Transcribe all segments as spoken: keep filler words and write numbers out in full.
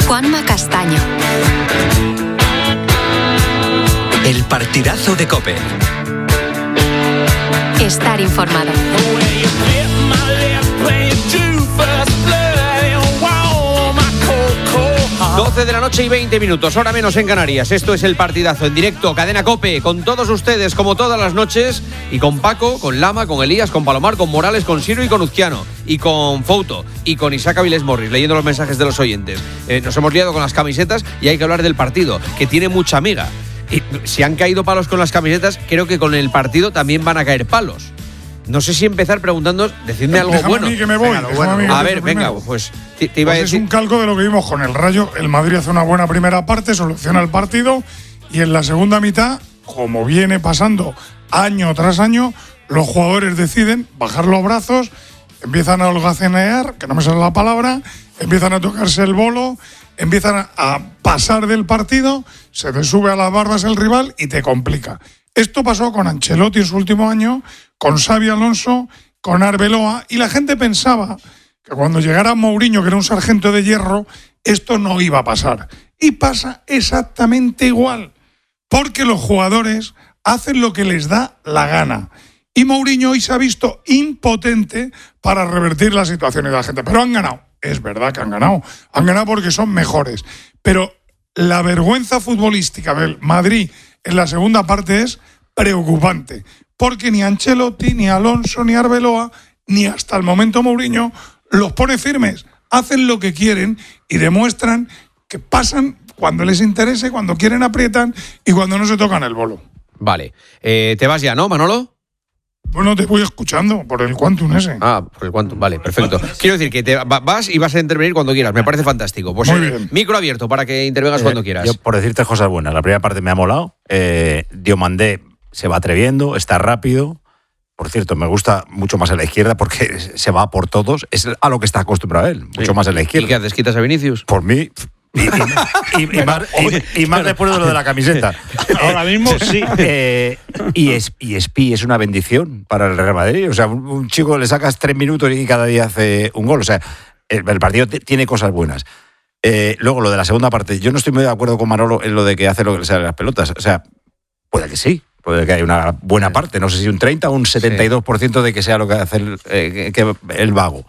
Juanma Castaño. El partidazo de COPE. Estar informado. doce de la noche y veinte minutos, hora menos en Canarias. Esto es El Partidazo en directo, Cadena COPE, con todos ustedes, como todas las noches, y con Paco, con Lama, con Elías, con Palomar, con Morales, con Siro y con Uzquiano, y con Fouto, y con Isaac Avilés Morris, leyendo los mensajes de los oyentes. Eh, nos hemos liado con las camisetas y hay que hablar del partido, que tiene mucha miga. Y si han caído palos con las camisetas, creo que con el partido también van a caer palos. No sé si empezar preguntando, decidme algo déjame bueno. A, mí que me voy, venga, bueno. a, mí a ver, venga, pues te, te iba pues a decir. Es un calco de lo que vimos con el Rayo. El Madrid hace una buena primera parte, soluciona el partido y en la segunda mitad, como viene pasando año tras año, los jugadores deciden bajar los brazos, empiezan a holgazanear, que no me sale la palabra, empiezan a tocarse el bolo, empiezan a pasar del partido, se te sube a las barbas el rival y te complica. Esto pasó con Ancelotti en su último año, con Xabi Alonso, con Arbeloa, y la gente pensaba que cuando llegara Mourinho, que era un sargento de hierro, esto no iba a pasar. Y pasa exactamente igual, porque los jugadores hacen lo que les da la gana. Y Mourinho hoy se ha visto impotente para revertir la situación de la gente. Pero han ganado. Es verdad que han ganado. Han ganado porque son mejores. Pero la vergüenza futbolística del Madrid en la segunda parte es preocupante, porque ni Ancelotti, ni Alonso, ni Arbeloa, ni hasta el momento Mourinho los pone firmes, hacen lo que quieren y demuestran que pasan cuando les interese, cuando quieren aprietan y cuando no se tocan el bolo. Vale, eh, te vas ya, ¿no, Manolo? Bueno, te voy escuchando por el Quantum ese. Ah, por el Quantum, vale, perfecto. Quiero decir que te vas y vas a intervenir cuando quieras, me parece fantástico. Pues Muy eh, bien. Micro abierto para que intervengas eh, cuando quieras. Yo, por decir tres cosas buenas, la primera parte me ha molado. Eh, Diomandé se va atreviendo, está rápido. Por cierto, me gusta mucho más en la izquierda porque se va por todos. Es a lo que está acostumbrado él, mucho sí. más en la izquierda. ¿Y qué haces? ¿Quitas a Vinicius? Por mí. Y, y, y, y, más, y, y más después de lo de la camiseta. Ahora mismo sí. Eh, y, es, y Espi es una bendición para el Real Madrid. O sea, un, un chico le sacas tres minutos y cada día hace un gol. O sea, el, el partido t- tiene cosas buenas. Eh, luego, lo de la segunda parte. Yo no estoy muy de acuerdo con Manolo en lo de que hace lo que le sale las pelotas. O sea, puede que sí. Puede que haya una buena parte. No sé si un treinta o un setenta y dos por ciento de que sea lo que hace el, eh, que, el vago.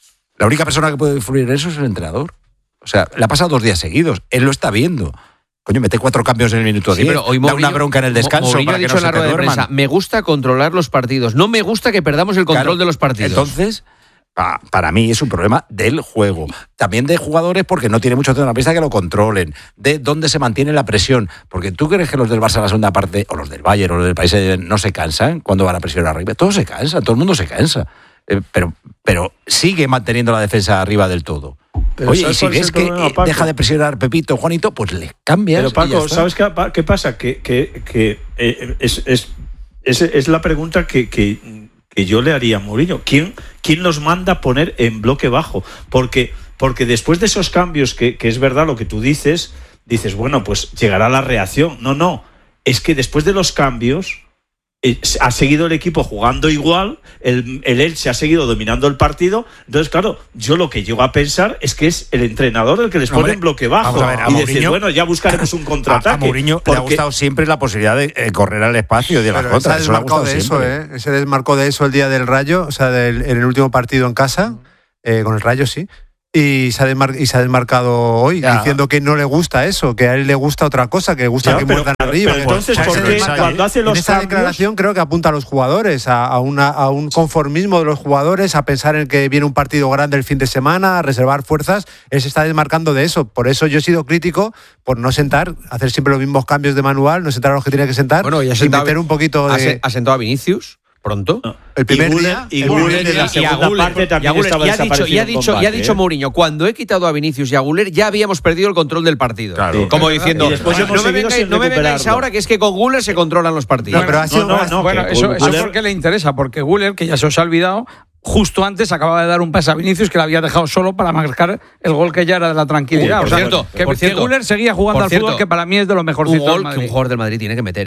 La única persona que puede influir en eso es el entrenador. O sea, le ha pasado dos días seguidos. Él lo está viendo. Coño, mete cuatro cambios en el minuto sí, diez. Pero hoy da Mourinho, una bronca en el descanso Mourinho para ha que dicho no en la se te rueda de duerman. prensa, me gusta controlar los partidos. No me gusta que perdamos el control Claro, de los partidos. Entonces, pa, para mí es un problema del juego. También de jugadores porque no tiene mucho tiempo en la pista que lo controlen. De dónde se mantiene la presión. Porque tú crees que los del Barça en la segunda parte, o los del Bayern, o los del País no se cansan cuando van a presionar arriba. Todos se cansan, todo el mundo se cansa. Eh, pero, pero sigue manteniendo la defensa arriba del todo. Pero oye, y si ves que problema, eh, deja de presionar Pepito, Juanito, pues le cambias. Pero Paco, ¿sabes qué, qué pasa? Que, que, que eh, es, es, es, es la pregunta que, que, que yo le haría a Mourinho. ¿Quién, ¿Quién los manda a poner en bloque bajo? Porque, porque después de esos cambios, que, que es verdad lo que tú dices, dices, bueno, pues llegará la reacción. No, no. Es que después de los cambios eh, ha seguido el equipo jugando igual, el, el Elche ha seguido dominando el partido. Entonces, claro, yo lo que llego a pensar es que es el entrenador el que les pone Hombre, en bloque bajo. A ver, a y Mourinho, decir, bueno, ya buscaremos un contraataque. A, a Mourinho porque... le ha gustado siempre la posibilidad de eh, correr al espacio de las Pero contras. se ha desmarcado de eso, ¿eh? Se desmarcó de eso el día del Rayo, o sea, del, en el último partido en casa, eh, con el Rayo, sí. Y se, ha desmar- y se ha desmarcado hoy, ya. diciendo que no le gusta eso, que a él le gusta otra cosa, que le gusta ya, que muerdan arriba. Pero entonces, ¿por qué cuando hace los en esa cambios? declaración creo que apunta a los jugadores, a, a, una, a un conformismo de los jugadores, a pensar en que viene un partido grande el fin de semana, a reservar fuerzas. Él se está desmarcando de eso. Por eso yo he sido crítico por no sentar, hacer siempre los mismos cambios de manual, no sentar a los que tiene que sentar, bueno, y, y meter un poquito de... ¿Ha sentado a Vinicius? Pronto. No. El primer y día. Y Güler de la segunda parte también estaba y ha dicho, y ha dicho, combate, y ha dicho ¿eh? Mourinho, cuando he quitado a Vinicius y a Güler ya habíamos perdido el control del partido. Claro. Como diciendo, y después no, hemos me vengáis, no me vengáis ahora que es que con Güler se controlan los partidos. No, pero ha sido no, no, no, bueno, que eso, eso Güler- porque le interesa, porque Güler, que ya se os ha olvidado, justo antes acababa de dar un pase a Vinicius que le había dejado solo para marcar el gol que ya era de la tranquilidad. Uy, por o sea, cierto, que, por que cierto, Güler seguía jugando por al cierto, fútbol, que para mí es de lo un mejorcito gol del que Madrid. un jugador del Madrid tiene que meter, ¿eh?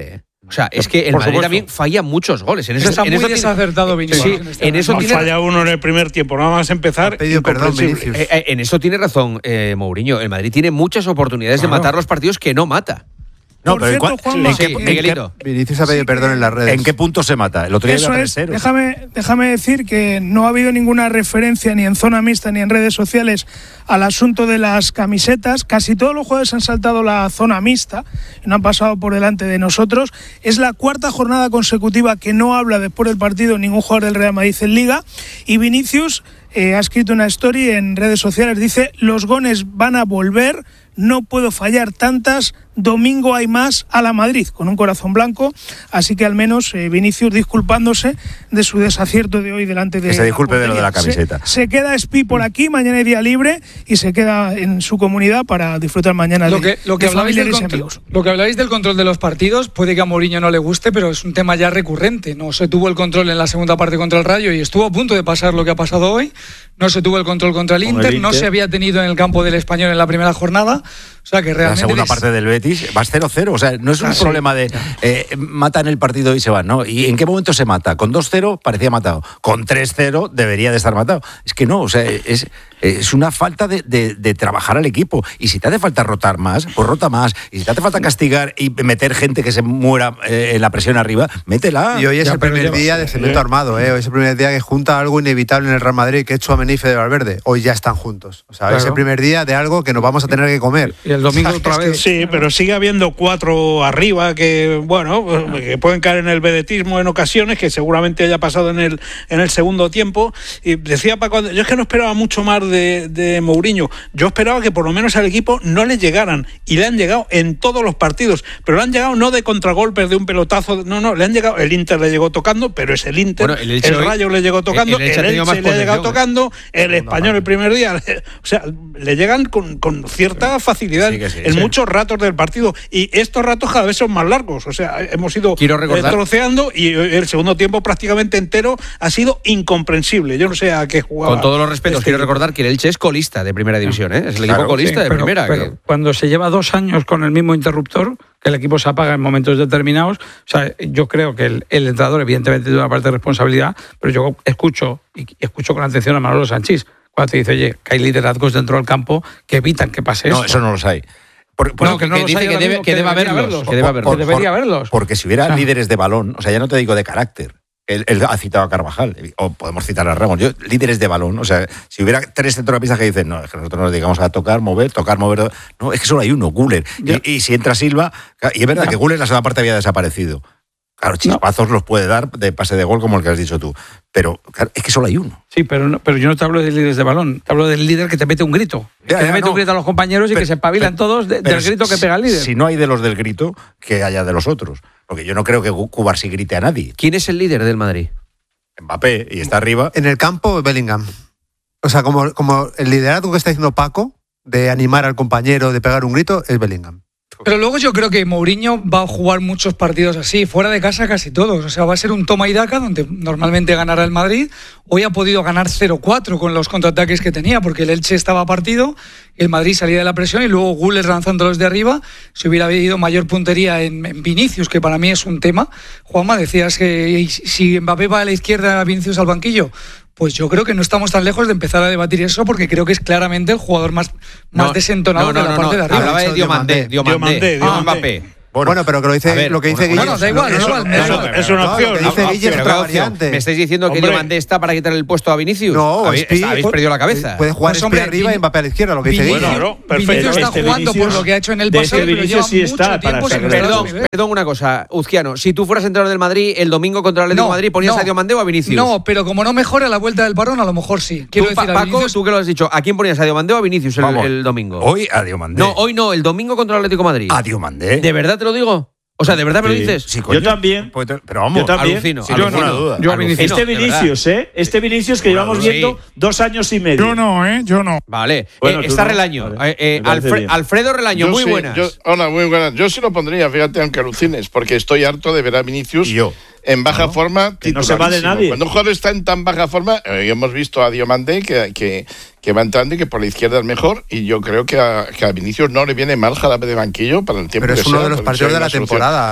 O sea, es que el Por Madrid supuesto. también falla muchos goles. En eso, Está en muy eso tiene- desacertado Vinicius. Sí, en este en eso Nos tiene, falla uno en el primer tiempo, nada más empezar. Ha pedido perdón, incomprensible. Vinicius. eh, eh, en eso tiene razón eh, Mourinho. El Madrid tiene muchas oportunidades Claro. de matar los partidos que no mata. No, Por pero ¿en, cierto, cua- Juanma, ¿en qué, Sí, en qué- Miguelito. Vinicius ha pedido perdón en las redes. en qué punto se mata? El otro día Eso iba es, tres cero. déjame, déjame decir que no ha habido ninguna referencia ni en zona mixta ni en redes sociales al asunto de las camisetas. Casi todos los jugadores han saltado la zona mixta y no han pasado por delante de nosotros. Es la cuarta jornada consecutiva que no habla después del partido ningún jugador del Real Madrid en Liga. Y Vinicius eh, ha escrito una story en redes sociales, dice: los goles van a volver, no puedo fallar tantas, domingo hay más a la Madrid, con un corazón blanco. Así que al menos eh, Vinicius disculpándose de su desacierto de hoy delante de Que se disculpe la de lo de la portería. camiseta. Se, se queda Espi por aquí, mañana hay día libre y se queda en su comunidad para disfrutar mañana Lo de, que, lo, que de hablabais del familiares y control, amigos. lo que hablabais del control de los partidos, puede que a Mourinho no le guste, pero es un tema ya recurrente. No se tuvo el control en la segunda parte contra el Rayo y estuvo a punto de pasar lo que ha pasado hoy. No se tuvo el control contra el Con el Inter, no Inter. se había tenido en el campo del Español en la primera jornada. O sea que La realmente. segunda es- parte del Betis vas cero cero. O sea, no es un Ah, sí. problema de eh, matan el partido y se van, ¿no? ¿Y en qué momento se mata? Con dos cero parecía matado. Con tres cero debería de estar matado. Es que no, o sea, es, es una falta de, de- de trabajar al equipo. Y si te hace falta rotar más, pues rota más. Y si te hace falta castigar y meter gente que se muera eh, en la presión arriba, métela. Y hoy es Ya, el pero primer lleva- día de cemento armado, ¿eh? Hoy es el primer día que junta algo inevitable en el Real Madrid, que es Tchouaméni y Fede Valverde. Hoy ya están juntos. O sea, hoy es Claro. el primer día de algo que nos vamos a tener que comer. Y el domingo otra Es que- vez. Sí, pero sigue habiendo cuatro arriba que, bueno, que pueden caer en el vedetismo en ocasiones, que seguramente haya pasado en el en el segundo tiempo. Y decía Paco, yo es que no esperaba mucho más de, de Mourinho. Yo esperaba que por lo menos al equipo no le llegaran. Y le han llegado en todos los partidos. Pero le han llegado no de contragolpes, de un pelotazo. No, no, le han llegado. El Inter le llegó tocando, pero es el Inter. Bueno, el el, Elche hoy- Rayo le llegó tocando. el El Elche Elche, ha tenido más le ha llegado posesión, tocando. El Español el primer día. O sea, le llegan con, con cierta facilidad Sí que sí, en sí. muchos ratos del partido. Y estos ratos cada vez son más largos. O sea, hemos ido Quiero recordar- eh, troceando y el segundo tiempo prácticamente entero ha sido incomprensible. Yo no sé a qué jugaba. Con todos los respetos, este quiero equipo. recordar que el Elche es colista de primera división, ¿eh? Es el equipo Claro, colista Sí, de pero- primera. pero que- cuando se lleva dos años con el mismo interruptor, que el equipo se apaga en momentos determinados, o sea, yo creo que el, el entrenador evidentemente tiene una parte de responsabilidad, pero yo escucho y escucho con atención a Manolo Sanchís cuando te dice, oye, que hay liderazgos dentro del campo que evitan que pase No, esto. eso no los hay. Por- por- No, que no que los dice hay que ahora debe- mismo, que debe debería haberlos, que debe haberlos. que debería haberlos. Porque si hubiera O sea, líderes de balón, o sea, ya no te digo de carácter. Él, él ha citado a Carvajal, o podemos citar a Ramos. Yo, líderes de balón, o sea, si hubiera tres centrocampistas que dicen, no, es que nosotros nos dedicamos a tocar, mover, tocar, mover. No, es que solo hay uno, Güler. Y, y si entra Silva, y es verdad Ya. que Güler en la segunda parte había desaparecido. Claro, chispazos los puede dar de pase de gol, como el que has dicho tú. Pero claro, es que solo hay uno. Sí, pero, no- pero yo no te hablo de líderes de balón, te hablo del líder que te mete un grito. Ya, que ya, le mete no. un grito a los compañeros y Pero- que se espabilan pero- todos de- Pero del grito si- que pega el líder. Si no hay de los del grito, que haya de los otros. Porque yo no creo que Cubarsí grite a nadie. ¿Quién es el líder del Madrid? Mbappé, y está arriba. En el campo, Bellingham. O sea, como, como el liderazgo que está diciendo Paco, de animar al compañero, de pegar un grito, es Bellingham. Pero luego yo creo que Mourinho va a jugar muchos partidos así, fuera de casa casi todos. O sea, va a ser un toma y daca donde normalmente ganará el Madrid. Hoy ha podido ganar cero cuatro con los contraataques que tenía, porque el Elche estaba partido, el Madrid salía de la presión y luego Güler lanzándolos de arriba. Si hubiera habido mayor puntería en, en Vinicius, que para mí es un tema. Juanma, decías que si Mbappé va a la izquierda, Vinicius al banquillo. Pues yo creo que no estamos tan lejos de empezar a debatir eso, porque creo que es claramente el jugador más, más No, desentonado no, no, de la no, parte no. de arriba. Hablaba de Dicho Diomandé. Diomandé. Diomandé. Diomandé, no Diomandé. Mbappé. Bueno, pero que lo dice, a ver, lo que dice una- Guille. Bueno, da igual, da eso- igual, me da Eso- igual. es una No, opción. lo que dice una Guille es opción. otra Pero, Gaucio, variante. ¿me estáis diciendo que Hombre. Diomandé está para quitar el puesto a Vinicius? No, habéis, Espi- habéis perdido la cabeza. Puede jugar Pues, Espi hombre, arriba y Vin- Mbappé a la izquierda, lo que dice Vinicius, Guille. Bueno, perfecto. Vinicius está Este jugando Vinicius- por lo que ha hecho en el de pasado, este pero Vinicius lleva sí mucho está para tiempo sin sacar- estar a su Perdón, nivel. perdón una cosa, Uzquiano. Si tú fueras entrenador del Madrid, el domingo contra el Atlético de Madrid, ¿ponías no. a Diomandé o a Vinicius? No, pero como no mejora la vuelta del parón, a lo mejor sí. Quiero Tú, decir, Pa- a Paco, Vinicius, tú que lo has dicho, ¿a quién ponías? ¿A Diomandé o a Vinicius el, Vamos, el domingo? Hoy a Diomandé. No, hoy no, el domingo contra el Atlético de Madrid. A Diomandé. ¿De verdad te lo digo? O sea, ¿de verdad me lo Sí. dices? Sí, coño. Yo también. Pues te- Pero vamos, Yo también. Alucino, sin alucino. ninguna duda. Yo a Alucino. Vinicius. Este de verdad. Vinicius, ¿eh? Este Vinicius que Bueno, llevamos sí. viendo dos años y medio. Yo no, ¿eh? Yo no. Vale. Bueno, Eh, tú está no. Relaño. Vale, Eh, eh, me parece Alfre- bien. Alfredo Relaño, Yo muy sí, buenas. yo- hola, muy buenas. Yo sí lo pondría, fíjate, aunque alucines, porque estoy harto de ver a Vinicius Y yo. en baja forma. que no se va de titularísimo. nadie. Cuando un jugador está en tan baja forma, eh, hemos visto a Diomandé que, que, que va entrando y que por la izquierda es mejor, y yo creo que a, que a Vinicius no le viene mal jarabe de banquillo para el tiempo Pero que es uno sea, de los porque partidos sea de la una solución. temporada.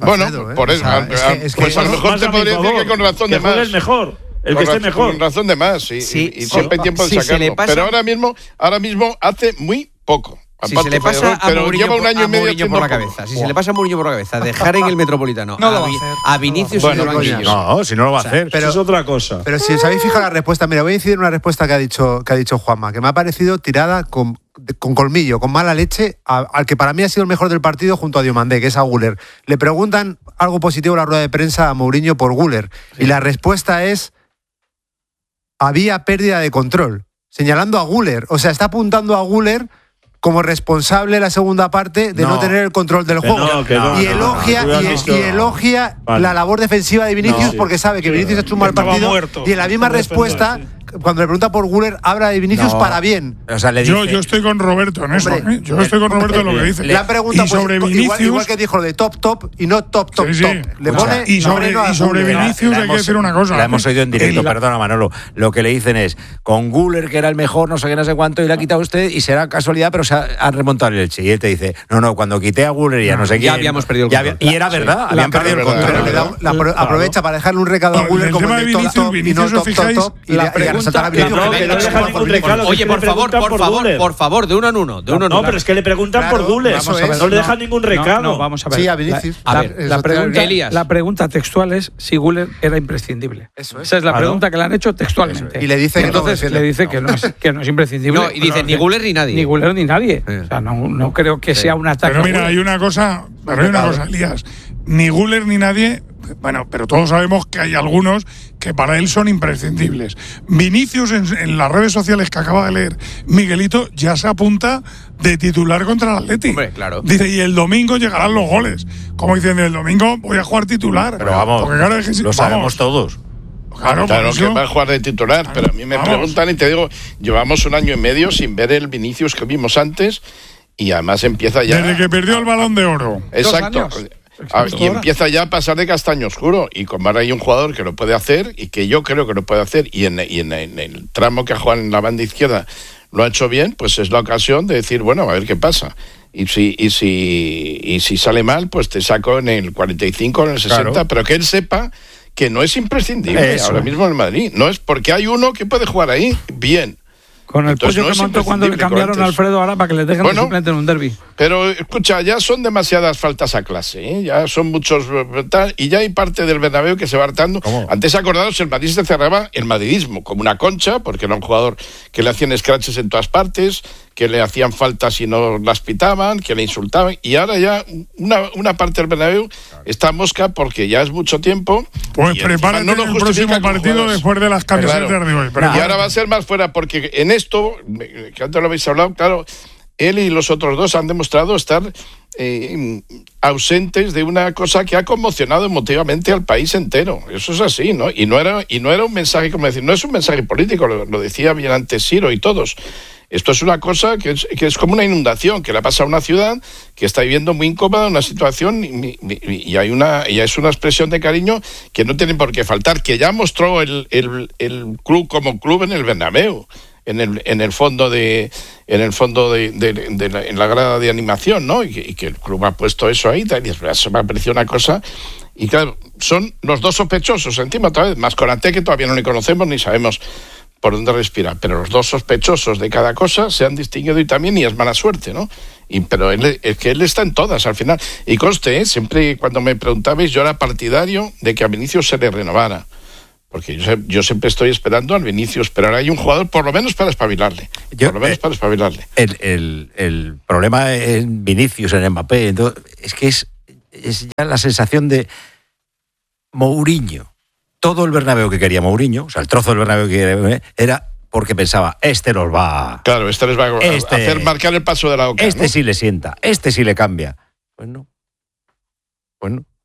Bueno, Alfredo, ¿eh? por eso, O sea, a- es que- es que- pues a lo mejor Más te a mi podría decir favor, que con razón que de juegue más. el mejor, el Con que esté ra- mejor. Con razón de más, sí. Sí, y, y sí. siempre hay tiempo de Si se sacarlo. le pasa- Pero ahora mismo, ahora mismo hace muy poco. Si Aparte se le fue pasa error, a pero Mourinho, lleva un por- año a y medio Mourinho por la haciendo poco. cabeza, si se le pasa a Mourinho por la cabeza, dejar en el Metropolitano No lo a, va a Vi- hacer. a Vinicius Bueno, en el banquillo. No, si no lo va a hacer. pero- Eso es otra cosa. Pero si os habéis fijado la respuesta, mira, voy a incidir en una respuesta que ha dicho, que ha dicho Juanma, que me ha parecido tirada con, con colmillo, con mala leche, a- al que para mí ha sido el mejor del partido junto a Diomandé, que es a Güler. Le preguntan algo positivo en la rueda de prensa a Mourinho por Güler. Y la respuesta es: había pérdida de control, señalando a Güler. O sea, está apuntando a Güler como responsable de la segunda parte de no, No. tener el control del Que juego. no, que no, y no, elogia, no, no, y, no, y no. elogia Vale. la labor defensiva de Vinicius No, sí. porque sabe que Vinicius ha hecho un mal Estaba partido. muerto. Y en la misma Estaba respuesta, defendido, cuando le pregunta por Güler, habla de Vinicius No. para bien. O sea, le Yo, dice- yo estoy con Roberto en eso. Hombre, ¿eh? Yo estoy con Roberto en lo que dice. Le han preguntado y pues, sobre igual, Vinicius. igual que dijo lo de top top y no top top Sí, sí. top. Le Escucha, pone y sobre, freno a y sobre Güler. Vinicius La hay que hemos- decir una cosa. La hemos oído en directo, El- perdona Manolo. Lo que le dicen es, con Güler, que era el mejor, no sé qué, no sé cuánto, y le ha quitado usted, y será casualidad, pero se ha, ha remontado el Elche. Y él te dice, no, no, cuando quité a Güler y a no sé Ya qué. habíamos perdido el control. Y era verdad, habían claro, perdido el verdad, control. Pero le da- la apro- aprovecha para dejarle un recado a No, Güler el como tema el de de top Vinicius, top y no Vinicius, top os top fijáis, top y la le- y a pregunta- resaltar a Que Vinicius. no, que que no venga, deja por ningún Vinicius. recado. Oye, que por le favor, preguntan por por favor, Güler. por favor, de uno en uno, de uno en No, uno. pero es que le preguntan Claro, por Güler. vamos a ver. No le dejan No, ningún no, recado. No, vamos a ver. Sí, a Vinicius. La, A la- ver, la pregunta, Elías. la pregunta textual es si Güler era imprescindible. Eso es. Esa es la Claro. pregunta que le han hecho textualmente. Y le dice que no entonces defiende. le dice que no es, que no es imprescindible. No, y dice ni Güler ni nadie. Ni Güler ni nadie. Sí. O sea, no, no creo que sea un ataque. Pero a mira, Güler. hay una cosa, pero hay una cosa, Elías. Ni Güler ni nadie, bueno, pero todos sabemos que hay algunos que para él son imprescindibles. Vinicius en, en las redes sociales que acaba de leer Miguelito ya se apunta de titular contra el Atleti. Hombre, claro. Dice, y el domingo llegarán los goles. Como dicen, el domingo voy a jugar titular. Pero vamos, Porque claro, es que si- lo sabemos vamos, todos. Claro, Claro por que eso- va a jugar de titular, pero a mí me Vamos. preguntan y te digo, llevamos un año y medio sin ver el Vinicius que vimos antes y además empieza ya... desde que perdió el Balón de Oro. Exacto. años. Ah, Exacto. y empieza ya a pasar de castaño oscuro. Y como ahora hay un jugador que lo puede hacer y que yo creo que lo puede hacer, y en, y en, en el tramo que ha jugado en la banda izquierda lo ha hecho bien, pues es la ocasión de decir, bueno, a ver qué pasa. Y si, y si, y si sale mal, pues te saco en el cuarenta y cinco, en el sesenta, Claro. pero que él sepa que no es imprescindible Eso. ahora mismo en el Madrid. No es porque hay uno que puede jugar ahí bien. Con el Entonces, pollo no que es montó cuando le imprescindible cambiaron a como antes. Alfredo ahora para que le dejen Bueno. de suplente en un derbi. Pero escucha, ya son demasiadas faltas a clase, ¿eh? Ya son muchos eh, tal, y ya hay parte del Bernabéu que se va hartando. ¿Cómo? Antes, acordaros, el Madrid se cerraba el madridismo como una concha, porque era un jugador que le hacían scratches en todas partes, que le hacían faltas y no las pitaban, que le insultaban, y ahora ya una, una parte del Bernabéu está mosca porque ya es mucho tiempo. Pues y encima prepárate no lo el justifica próximo con partido jugadas. después de las camisetas Claro. de hoy. Y Prepárate. ahora va a ser más fuera, porque en esto, que antes lo habéis hablado, claro, él y los otros dos han demostrado estar eh, ausentes de una cosa que ha conmocionado emotivamente al país entero. Eso es así, ¿no? Y no era, y no era un mensaje, como decir, no es un mensaje político, lo, lo decía bien antes Ciro y todos. Esto es una cosa que es, que es como una inundación, que le pasa a una ciudad que está viviendo muy incómoda una situación y, y- y hay una, y es una expresión de cariño que no tiene por qué faltar, que ya mostró el, el, el club como club en el Bernabéu. En el, en el fondo de en el fondo de, de- de la, en la grada de animación, ¿no? Y que, y que el club ha puesto eso ahí, tal, y eso me ha parecido una cosa. Y claro, son los dos sospechosos encima otra vez, más Konaté, que todavía no le conocemos ni sabemos por dónde respira, pero los dos sospechosos de cada cosa se han distinguido y también, y es mala suerte, ¿no? Y, pero él, es que él está en todas al final. Y conste, ¿eh? Siempre cuando me preguntabais, yo era partidario de que a Vinicius se le renovara. Porque yo, yo siempre estoy esperando al Vinicius, pero ahora hay un jugador por lo menos para espabilarle. Yo, por lo menos eh, para espabilarle. El, el, el problema en Vinicius, en Mbappé, en todo, es que es, es ya la sensación de Mourinho. Todo el Bernabéu que quería Mourinho, o sea, el trozo del Bernabéu que quería, era porque pensaba, este nos va... Claro, este les va a Este- hacer marcar el paso de la oca. Este ¿no? sí le sienta, este sí le cambia. Pues no. Pues no.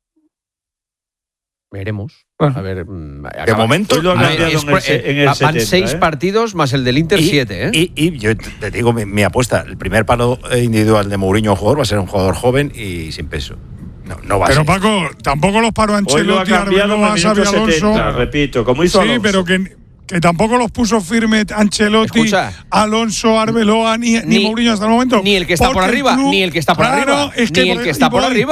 Veremos. Bueno. A ver, mm, De acaba- momento... Hoy lo han A ver, cambiado es en el por- se- eh, en el van setenta, seis ¿eh? partidos más el del Inter Y- siete, ¿eh? Y, y yo te te digo mi, mi apuesta, el primer palo individual de Mourinho jugador va a ser un jugador joven y sin peso. No, no va Pero a ser. Paco, tampoco los paró Hoy lo ha Ancelotti, cambiado Arbeloa, al Xavi minuto setenta, Alonso. repito, como hizo Sí, Alonso. pero que, que tampoco los puso firme Ancelotti, Escucha. Alonso, Arbeloa, ni, ni, Ni- Mourinho hasta el momento. ni el que está por Porque arriba, club- ni el que está por Claro, arriba, es que ni el por- que está y por voy. arriba.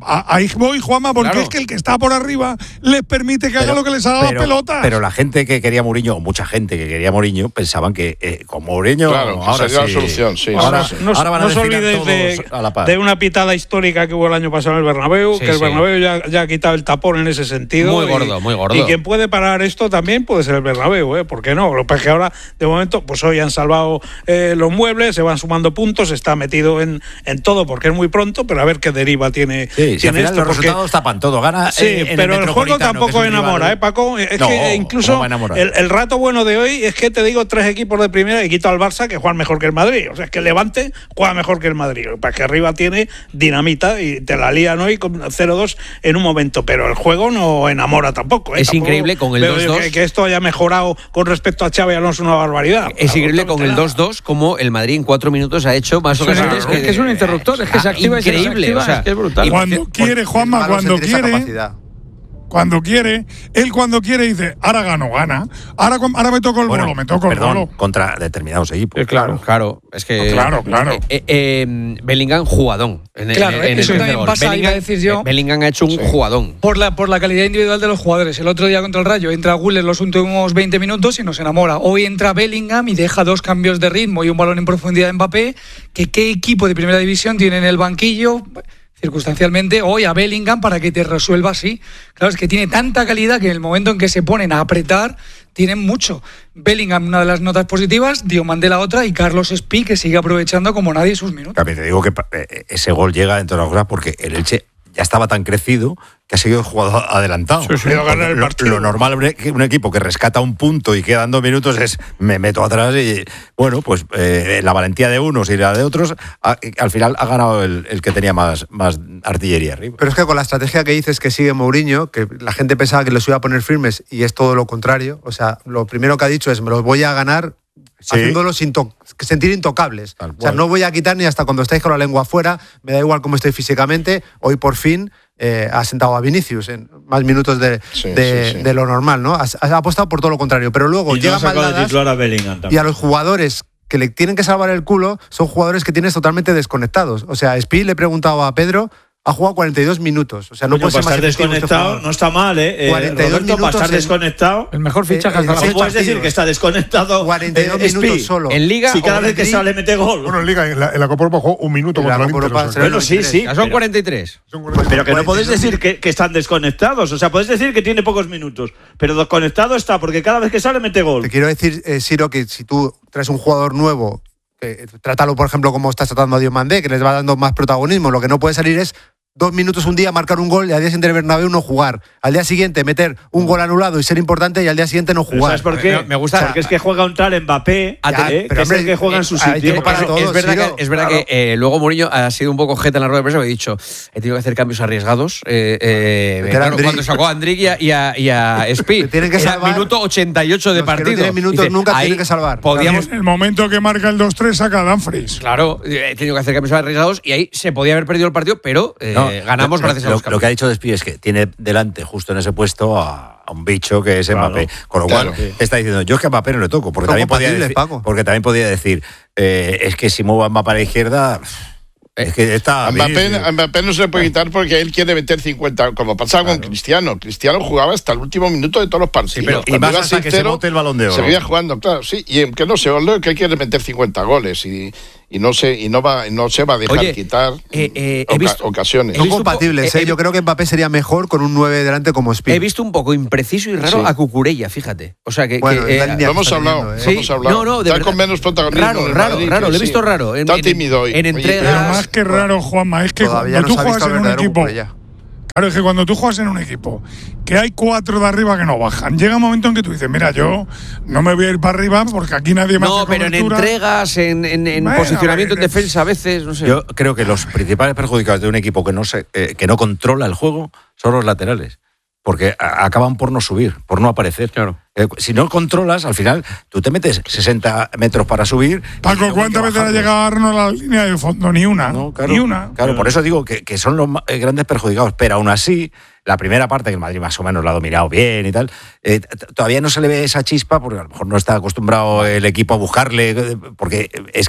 a- ahí voy, Juanma, porque Claro. es que el que está por arriba les permite que haga lo que les haga pero, las pelotas. pero la gente que quería Mourinho, o mucha gente que quería Mourinho, pensaban que eh, con Mourinho Claro, que ahora sería sí. la solución, sí. Ahora, No, ahora van a no os desfilar olvidéis todos de, a la par. de una pitada histórica que hubo el año pasado en el Bernabéu, Sí, que el sí. Bernabéu ya, ya ha quitado el tapón en ese sentido. Muy y- gordo, muy gordo. Y quien puede parar esto también puede ser el Bernabéu, ¿eh? ¿Por qué no? Lo que pasa es que ahora, de momento, pues hoy han salvado eh, los muebles, se van sumando puntos, está metido en, en todo porque es muy pronto, pero a ver qué deriva tiene, Sí, si al tiene final esto. los porque- resultados tapan todo. Gana Sí, eh, en pero el, juego Metropolitano, que es tampoco un enamora, rival- ¿eh, Paco? Es No, que ¿cómo incluso va a enamorar? el, el rato bueno de hoy es que te digo tres equipos de primera y quito al Barça que juegan mejor que el Madrid. O sea, es que el Levante juega mejor que el Madrid. Para que arriba tiene dinamita y te la lían hoy con cero dos en un momento. Pero el juego no enamora tampoco. ¿eh? Es Tampoco increíble con el veo dos yo dos. Que, que esto haya mejorado con respecto a Xavi Alonso una barbaridad. Es increíble con el Absolutamente dos dos como el Madrid en cuatro minutos ha hecho más Es un- ocasiones es que es un interruptor, es que se activa y se increíble, desactiva, o sea, es que es brutal. y- Cuando quiere, Juanma, Malo cuando sentir esa quiere, capacidad. cuando quiere, él cuando quiere dice, ahora gano, gana. Ahora, cu- ahora me toco el Bueno, bolo, me toco el perdón, bolo. contra determinados equipos. Eh, claro, claro. Es que. Claro, claro. Eh, eh, eh, Bellingham, jugadón. En, el- Claro, en el eso tercer también gol. pasa, iba a Bellingham, decir yo. eh, Bellingham ha hecho un jugadón. Por la, por la calidad individual de los jugadores. El otro día contra el Rayo entra Güler los últimos veinte minutos y nos enamora. Hoy entra Bellingham y deja dos cambios de ritmo y un balón en profundidad de Mbappé. Que ¿Qué equipo de primera división tiene en el banquillo? Circunstancialmente, hoy a Bellingham para que te resuelva así. Claro, es que tiene tanta calidad que en el momento en que se ponen a apretar, tienen mucho. Bellingham, una de las notas positivas, Diomandé la otra y Carlos Espí, que sigue aprovechando como nadie sus minutos. También te digo que eh, ese gol llega dentro de las cosas porque el Elche ya estaba tan crecido que ha sido el jugador adelantado. Sí, sí, a ganar el lo, partido. lo normal que un equipo que rescata un punto y quedan dos minutos es me meto atrás y bueno, pues eh, la valentía de unos y la de otros a, al final ha ganado el, el que tenía más, más artillería arriba. Pero es que con la estrategia que dices que sigue Mourinho, que la gente pensaba que los iba a poner firmes y es todo lo contrario. O sea, lo primero que ha dicho es me los voy a ganar Sí. haciéndolos into- sentir intocables. Tal O sea, cual. no voy a quitar ni hasta cuando estáis con la lengua afuera, me da igual cómo estoy físicamente. Hoy por fin eh, ha sentado a Vinicius en más minutos de, Sí, de, sí, sí. de lo normal, ¿no? Ha, ha apostado por todo lo contrario. Pero luego Y no llega ha sacado de Maldadas titular a Bellingham y también. a los jugadores que le tienen que salvar el culo son jugadores que tienes totalmente desconectados. O sea, Spi le he preguntado a Pedro, ha jugado cuarenta y dos minutos. O sea, no Coño, puede ser para más estar efectivo este desconectado jugador. no está mal, ¿eh? Eh, cuarenta y dos Roberto, para minutos estar en- desconectado. El mejor fichaje Eh, hasta eh, la seis ¿Cómo puedes decir partidos. que está desconectado? cuarenta y dos eh, Espi? minutos solo. En Liga. Si cada o- vez que sale mete gol. Bueno, en Liga, en la, en la Copa Europa jugó un minuto En la contra el Copa Inter. Europa o sea, será- Bueno, sí, sí. Ya son pero- cuarenta y tres. son cuarenta. Pero que no puedes cuarenta y dos decir que, que están desconectados. O sea, puedes decir que tiene pocos minutos. Pero desconectado está, porque cada vez que sale mete gol. Te quiero decir, eh, Siro, que si tú traes un jugador nuevo, que, trátalo, por ejemplo, como estás tratando a Diomandé, que les va dando más protagonismo. Lo que no puede salir es dos minutos un día marcar un gol y al día siguiente en el Bernabéu no jugar. Al día siguiente meter un gol anulado y ser importante y al día siguiente no Pero jugar. ¿Sabes por qué? Me- me gusta- Porque es que juega un tal Mbappé, Ya, ¿eh? pero que es hombre, el que juega en su eh, hay sitio. tiempo para Es- todo, es verdad, Ciro, que, es verdad claro. que eh, luego Mourinho ha sido un poco jeta en la rueda de prensa y ha dicho he tenido que hacer cambios arriesgados. Eh, eh, Meter a claro, Andriy. cuando sacó a Andriy y a, y a, y a Spi. Que tienen que Era salvar. minuto ochenta y ocho de Los que no partido. tienen minutos nunca tienen que salvar. Y Podíamos, en el momento que marca el dos tres saca a Dumfries. claro, he tenido que hacer cambios arriesgados y ahí se podía haber perdido el partido, pero eh, No, ganamos lo, gracias a lo, los cambios. lo que ha dicho Despí es que tiene delante, justo en ese puesto, a, a un bicho que es Claro, Mbappé. Con lo claro. cual, está diciendo, yo es que a Mbappé no le toco. Porque Son también, podía compatibles, decir, Paco. porque también podía decir, eh, es que si muevo a Mbappé a la izquierda, es que está... A Mbappé, Vinicius. a Mbappé no se le puede quitar porque él quiere meter cincuenta, como pasaba con Cristiano. Cristiano jugaba hasta el último minuto de todos los partidos. pero- y Cuando más iba hasta que se seis cero, bote el Balón de Oro. seguía jugando, claro, sí. Y aunque no se gol, que él quiere meter cincuenta goles y, y no se y no va no se va a dejar Oye, quitar eh, eh, he oca- visto- ocasiones. he Son visto un po- compatibles, eh, ¿eh? eh, Yo creo que Mbappé sería mejor con un nueve delante como Spi. He visto un poco impreciso y raro Sí. a Cucurella, fíjate. O sea que, Bueno, que, es la eh, línea Lo que hemos está hablado, teniendo, ¿eh? Sí, hemos hablado. no, no, de Está verdad. con menos protagonismo. Raro, en el raro, Madrid, raro, que lo he sí. visto raro. En, Está en- tímido hoy. en Oye, entregas. Pero más que raro, Juanma, es que Todavía cuando no tú se ha juegas visto en un verdadero equipo. Cucurella. Claro, es que cuando tú juegas en un equipo que hay cuatro de arriba que no bajan, llega un momento en que tú dices, mira, yo no me voy a ir para arriba porque aquí nadie me No, hace pero en cobertura. entregas, en, en- en Bueno, posicionamiento en eh, defensa a veces, no sé. Yo creo que los principales perjudicados de un equipo que no se, eh, que no controla el juego son los laterales. Porque a- acaban por no subir, por no aparecer. Claro. Eh, si no controlas, al final tú te metes sesenta metros para subir. y Paco, luego hay ¿cuántas que veces ha bajarlos. llegado Arnold a la línea de fondo? Ni una. No, claro, Ni una. Claro, por eso digo que, que son los ma- eh, grandes perjudicados. Pero aún así, la primera parte, que el Madrid más o menos la ha dominado bien y tal, eh, t- todavía no se le ve esa chispa, porque a lo mejor no está acostumbrado el equipo a buscarle, eh, porque es que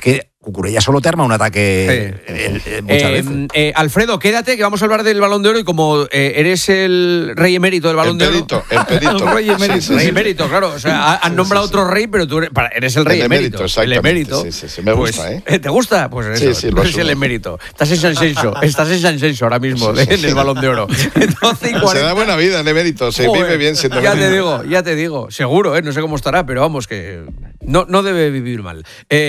Cucurella solo te arma un ataque Sí. eh, eh, muchas Eh, veces. eh, Alfredo, quédate que vamos a hablar del Balón de Oro y como eh, eres el rey emérito del Balón El de pedito, Oro. el pedito. El rey emérito, Sí, sí, rey sí. emérito, claro. O sea, ha- han Sí, nombrado sí, otro rey, pero tú eres, para- eres el rey El emérito. emérito, El exactamente. emérito. Sí, sí, sí, me Pues, gusta, ¿eh? ¿Te gusta? Pues Sí, eso, sí, tú lo eres el asumo. emérito. Estás en San Senso, estás en San Senso ahora mismo, Sí, sí, en sí. el Balón de Oro. doce y Se cuarenta. da buena vida el emérito, se Joder, vive bien siendo Ya te emérito. digo, ya te digo. Seguro, ¿eh? No sé cómo estará, pero vamos, que no, no debe vivir mal.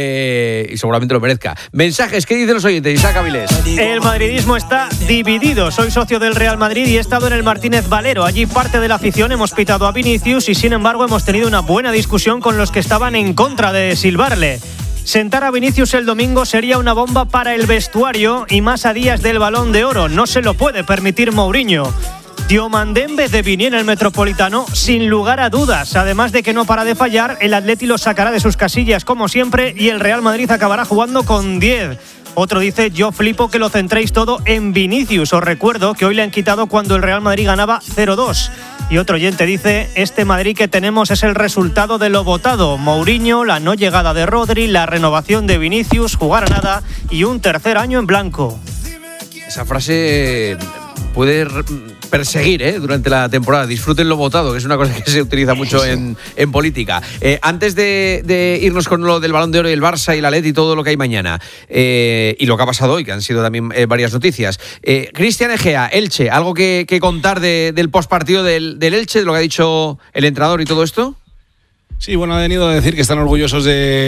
Eh, y seguramente lo merezca. Mensajes, ¿qué dicen los oyentes? Isaac Avilés. El madridismo está dividido. Soy socio del Real Madrid y he estado en el Martínez Valero. Allí parte de la afición hemos pitado a Vinicius y sin embargo hemos tenido una buena discusión con los que estaban en contra de silbarle. Sentar a Vinicius el domingo sería una bomba para el vestuario y más a días del Balón de Oro. No se lo puede permitir Mourinho. Diomandembe de Vini en el Metropolitano, sin lugar a dudas. Además de que no para de fallar, el Atleti lo sacará de sus casillas como siempre y el Real Madrid acabará jugando con diez. Otro dice, yo flipo que lo centréis todo en Vinicius. Os recuerdo que hoy le han quitado cuando el Real Madrid ganaba cero dos. Y otro oyente dice, este Madrid que tenemos es el resultado de lo votado. Mourinho, la no llegada de Rodri, la renovación de Vinicius, jugar a nada y un tercer año en blanco. Esa frase puede r- perseguir ¿eh? durante la temporada. Disfruten lo votado, que es una cosa que se utiliza mucho en, en política. Eh, antes de, de irnos con lo del Balón de Oro y el Barça y la Leti y todo lo que hay mañana, eh, y lo que ha pasado hoy, que han sido también eh, varias noticias. Eh, Cristian Egea, Elche, ¿algo que, que contar de, del postpartido del, del Elche, de lo que ha dicho el entrenador y todo esto? Sí, bueno, ha venido a decir que están orgullosos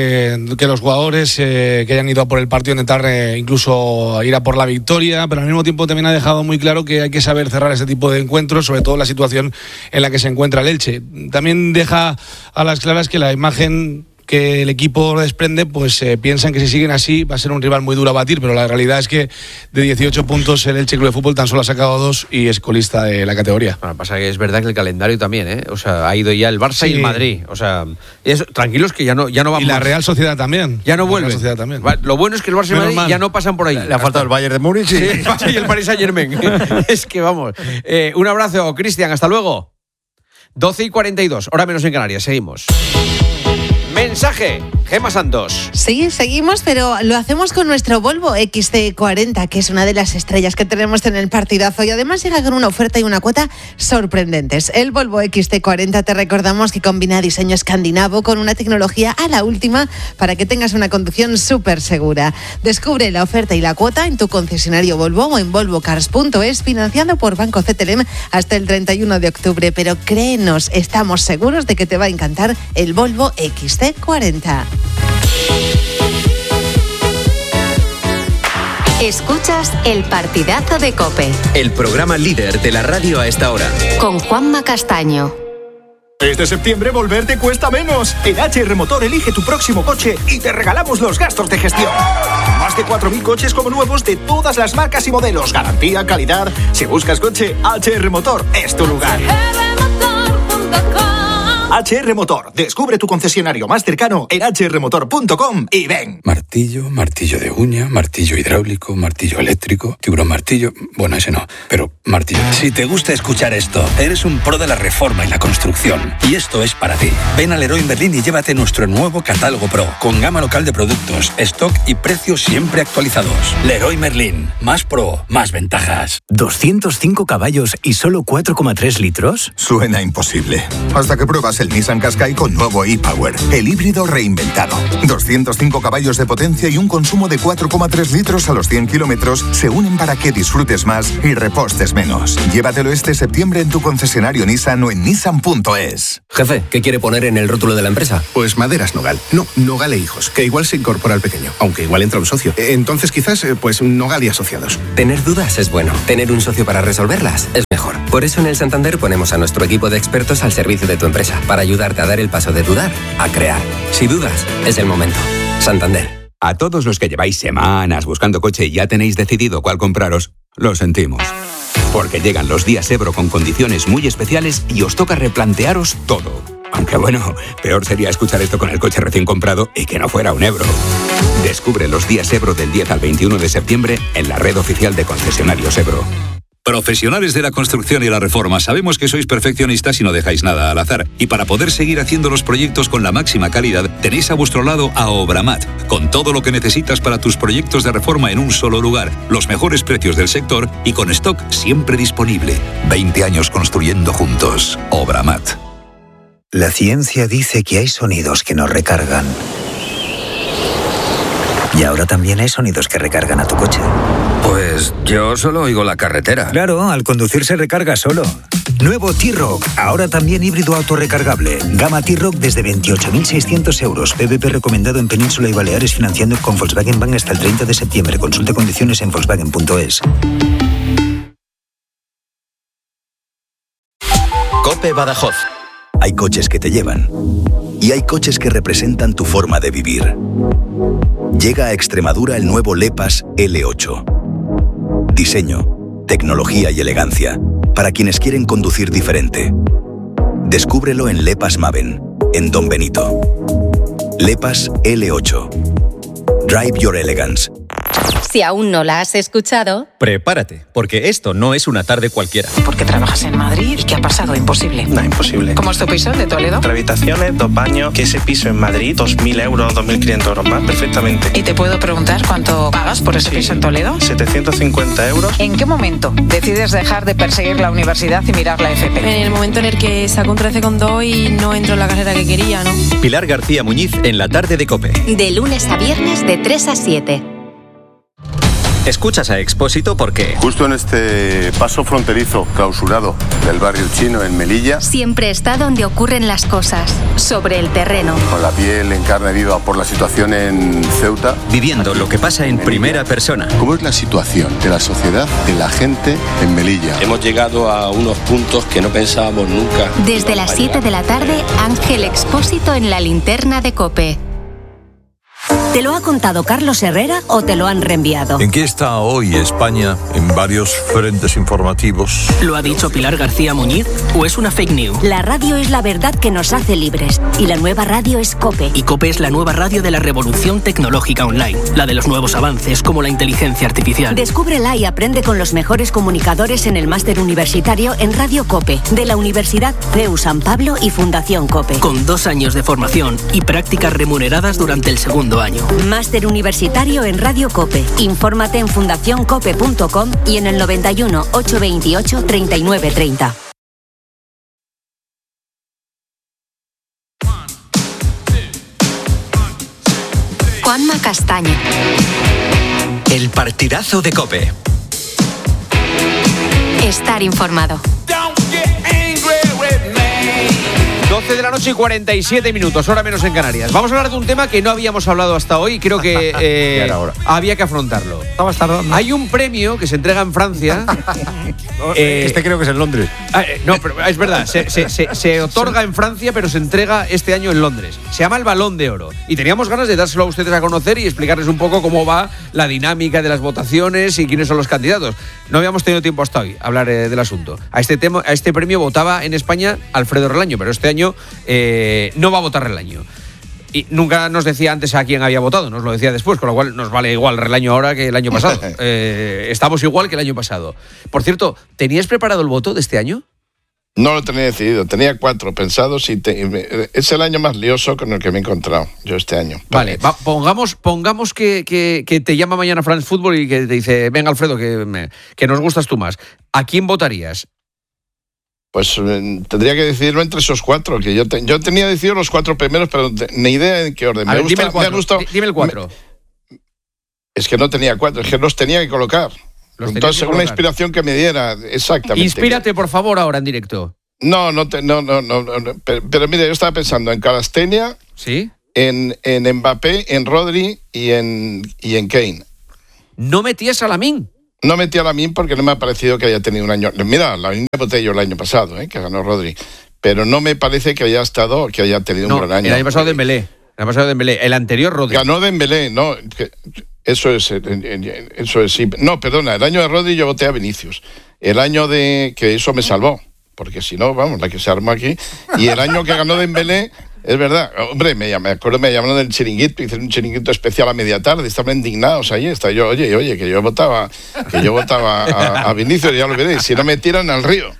de que los jugadores eh, que hayan ido a por el partido, intentar eh, incluso ir a por la victoria, pero al mismo tiempo también ha dejado muy claro que hay que saber cerrar ese tipo de encuentros, sobre todo la situación en la que se encuentra el Elche. También deja a las claras que la imagen que el equipo desprende, pues eh, piensan que si siguen así va a ser un rival muy duro a batir, pero la realidad es que de dieciocho puntos el Elche Club de Fútbol tan solo ha sacado dos y es colista de la categoría. Bueno, pasa que es verdad que el calendario también, ¿eh? O sea, ha ido ya el Barça Sí. y el Madrid. O sea, eso, tranquilos que ya no, ya no vamos. Y la Real Sociedad también. Ya no La vuelve. Real Sociedad también. Lo bueno es que el Barça y el Menos Madrid mal. ya no pasan por ahí. Le ha faltado el Bayern de Múnich y... Sí, y el Paris Saint-Germain. Es que vamos. Eh, un abrazo, Cristian. Hasta luego. doce y cuarenta y dos, hora menos en Canarias. Seguimos. Mensaje, Gemma Santos. Sí, seguimos, pero lo hacemos con nuestro Volvo X C cuarenta, que es una de las estrellas que tenemos en el partidazo y además llega con una oferta y una cuota sorprendentes. El Volvo X C cuarenta, te recordamos que combina diseño escandinavo con una tecnología a la última para que tengas una conducción súper segura. Descubre la oferta y la cuota en tu concesionario Volvo o en volvo cars punto es, financiado por Banco C T L M hasta el treinta y uno de octubre. Pero créenos, estamos seguros de que te va a encantar el Volvo X C cuarenta. Escuchas el partidazo de COPE El programa líder de la radio a esta hora. con Juanma Castaño. Este septiembre volver te cuesta menos. En H R Motor elige tu próximo coche y te regalamos los gastos de gestión. Más de cuatro mil coches como nuevos de todas las marcas y modelos. Garantía, calidad. Si buscas coche, H R Motor es tu lugar. H R Motor. Descubre tu concesionario más cercano en h r motor punto com y ven. Martillo, martillo de uña, martillo hidráulico, martillo eléctrico, tiburón martillo... Bueno, ese no, pero martillo. Si te gusta escuchar esto, eres un pro de la reforma y la construcción. Y esto es para ti. Ven a Leroy Merlin y llévate nuestro nuevo catálogo Pro, con gama local de productos, stock y precios siempre actualizados. Leroy Merlin. Más pro, más ventajas. ¿doscientos cinco caballos y solo cuatro coma tres litros? Suena imposible. Hasta que pruebas el Nissan Qashqai con nuevo e-Power, el híbrido reinventado. doscientos cinco caballos de potencia y un consumo de cuatro coma tres litros a los cien kilómetros se unen para que disfrutes más y repostes menos. Llévatelo este septiembre en tu concesionario Nissan o en nissan punto es. Jefe, ¿qué quiere poner en el rótulo de la empresa? Pues Maderas Nogal. No, Nogal e Hijos, que igual se incorpora al pequeño, aunque igual entra un socio. Entonces quizás, pues Nogal y Asociados. Tener dudas es bueno. Tener un socio para resolverlas es mejor. Por eso en el Santander ponemos a nuestro equipo de expertos al servicio de tu empresa, para ayudarte a dar el paso de dudar a crear. Si dudas, es el momento. Santander. A todos los que lleváis semanas buscando coche y ya tenéis decidido cuál compraros, lo sentimos. Porque llegan los días Ebro con condiciones muy especiales y os toca replantearos todo. Aunque bueno, peor sería escuchar esto con el coche recién comprado y que no fuera un Ebro. Descubre los días Ebro del diez al veintiuno de septiembre en la red oficial de concesionarios Ebro. Profesionales de la construcción y la reforma, sabemos que sois perfeccionistas y no dejáis nada al azar. Y para poder seguir haciendo los proyectos con la máxima calidad, tenéis a vuestro lado a Obramat, con todo lo que necesitas para tus proyectos de reforma en un solo lugar, los mejores precios del sector y con stock siempre disponible. veinte años construyendo juntos. Obramat. La ciencia dice que hay sonidos que nos recargan. Y ahora también hay sonidos que recargan a tu coche. Pues yo solo oigo la carretera. Claro, al conducir se recarga solo. Nuevo T-Roc, ahora también híbrido autorrecargable. Gama T-Roc desde veintiocho mil seiscientos euros. P V P recomendado en Península y Baleares, financiando con Volkswagen Bank hasta el treinta de septiembre. Consulte condiciones en volkswagen punto es. COPE Badajoz. Hay coches que te llevan y hay coches que representan tu forma de vivir. Llega a Extremadura el nuevo Lepas L ocho. Diseño, tecnología y elegancia para quienes quieren conducir diferente. Descúbrelo en Lepas Maven, en Don Benito. Lepas L ocho. Drive your elegance. Si aún no la has escuchado, prepárate, porque esto no es una tarde cualquiera. Porque trabajas en Madrid y ¿qué ha pasado? Imposible. No, imposible. ¿Cómo es tu piso de Toledo? Tres habitaciones, dos baños, que ese piso en Madrid, dos mil euros, dos mil quinientos euros más, perfectamente. ¿Y te puedo preguntar cuánto pagas por ese sí. piso en Toledo? setecientos cincuenta euros. ¿En qué momento decides dejar de perseguir la universidad y mirar la F P? En el momento en el que saco un trece coma dos y no entro en la carrera que quería, ¿no? Pilar García Muñiz en la tarde de COPE. De lunes a viernes de tres a siete. Escuchas a Expósito porque... Justo en este paso fronterizo clausurado del barrio chino en Melilla... Siempre está donde ocurren las cosas, sobre el terreno. Con la piel en carne viva por la situación en Ceuta... Viviendo lo que pasa en Melilla. Primera persona. ¿Cómo es la situación de la sociedad, de la gente en Melilla? Hemos llegado a unos puntos que no pensábamos nunca. Desde las siete de la tarde, Ángel Expósito en la linterna de COPE. ¿Te lo ha contado Carlos Herrera o te lo han reenviado? ¿En qué está hoy España en varios frentes informativos? ¿Lo ha dicho Pilar García Muñiz o es una fake news? La radio es la verdad que nos hace libres y la nueva radio es COPE. Y COPE es la nueva radio de la revolución tecnológica online, la de los nuevos avances como la inteligencia artificial. Descúbrela y aprende con los mejores comunicadores en el máster universitario en Radio COPE de la Universidad C E U San Pablo y Fundación COPE. Con dos años de formación y prácticas remuneradas durante el segundo año. Máster universitario en Radio COPE. Infórmate en fundación cope punto com y en el noventa y uno, ochocientos veintiocho, treinta y nueve treinta. Juanma Castaño. El partidazo de COPE. Estar informado. doce de la noche y cuarenta y siete minutos, hora menos en Canarias. Vamos a hablar de un tema que no habíamos hablado hasta hoy y creo que eh, había que afrontarlo. Hay un premio que se entrega en Francia. eh, este creo que es en Londres. Eh, no, pero es verdad, se, se, se, se otorga en Francia, pero se entrega este año en Londres. Se llama el Balón de Oro. Y teníamos ganas de dárselo a ustedes a conocer y explicarles un poco cómo va la dinámica de las votaciones y quiénes son los candidatos. No habíamos tenido tiempo hasta hoy a hablar eh, del asunto. A este, tema, a este premio votaba en España Alfredo Relaño, pero este año Eh, no va a votar Relaño. Y nunca nos decía antes a quién había votado, nos lo decía después, con lo cual nos vale igual Relaño ahora que el año pasado. Eh, estamos igual que el año pasado. Por cierto, ¿tenías preparado el voto de este año? No lo tenía decidido, tenía cuatro pensados y te, es el año más lioso con el que me he encontrado yo este año. Vale, va, pongamos, pongamos que, que, que te llama mañana France Football y que te dice, venga Alfredo, que, me, que nos gustas tú más. ¿A quién votarías? Pues eh, tendría que decidirlo entre esos cuatro, que yo, te, yo tenía decidido los cuatro primeros, pero te, ni idea en qué orden. A me ver, gusta, dime el cuatro. Me ha gustado, dime el cuatro. Me, es que no tenía cuatro, es que los tenía que colocar. Los Entonces, según la inspiración que me diera, exactamente. Inspírate, por favor, ahora en directo. No, no, te, no, no, no, no pero, pero mire, yo estaba pensando en Calastenia, ¿sí? en, en Mbappé, en Rodri y en, y en Kane. ¿No metías a Lamine? No metí a Lamine porque no me ha parecido que haya tenido un año. Mira, Lamine voté yo el año pasado, ¿eh? Que ganó Rodri. Pero no me parece que haya estado, que haya tenido no, un gran año. El año pasado Dembélé. El año pasado Dembélé. El anterior Rodri. Ganó Dembélé, no. Eso es, eso es sí. No, perdona. El año de Rodri yo voté a Vinicius. El año de que eso me salvó, porque si no, vamos, la que se armó aquí. Y el año que ganó Dembélé, Es verdad, hombre, me, me acuerdo, me llamaron del chiringuito, hice un chiringuito especial a media tarde, estaban indignados ahí, está yo, oye, oye, que yo votaba, que yo votaba a, a Vinicius, ya lo veréis, si no me tiran al río.